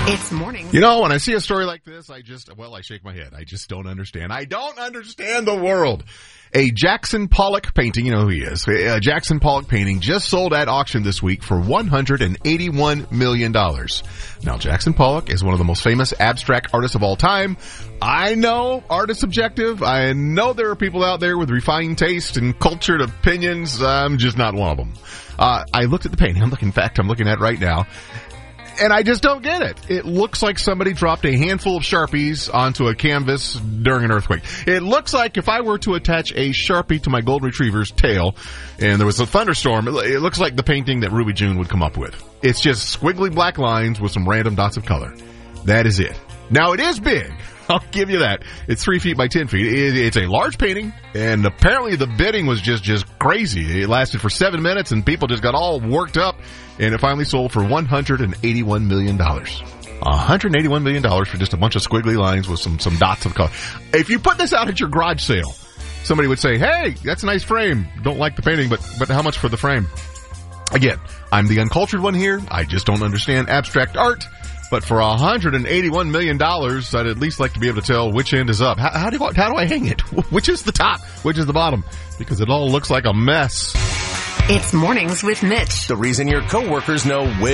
It's morning. You know, when I see a story like this, I shake my head. I just don't understand. I don't understand the world. A Jackson Pollock painting, you know who he is. A Jackson Pollock painting just sold at auction this week for $181 million. Now, Jackson Pollock is one of the most famous abstract artists of all time. I know art is subjective. I know there are people out there with refined taste and cultured opinions. I'm just not one of them. I looked at the painting. I'm looking at it right now. And I just don't get it. It looks like somebody dropped a handful of Sharpies onto a canvas during an earthquake. It looks like if I were to attach a Sharpie to my golden retriever's tail and there was a thunderstorm, it looks like the painting that Ruby June would come up with. It's just squiggly black lines with some random dots of color. That is it. Now, it is big. I'll give you that. It's 3 feet by 10 feet. It's a large painting, and apparently the bidding was just crazy. It lasted for 7 minutes, and people just got all worked up, and it finally sold for $181 million. $181 million for just a bunch of squiggly lines with some dots of color. If you put this out at your garage sale, somebody would say, hey, that's a nice frame. Don't like the painting, but how much for the frame? Again, I'm the uncultured one here. I just don't understand abstract art. But for $181 million, I'd at least like to be able to tell which end is up. How do I hang it? Which is the top? Which is the bottom? Because it all looks like a mess. It's Mornings with Mitch. The reason your coworkers know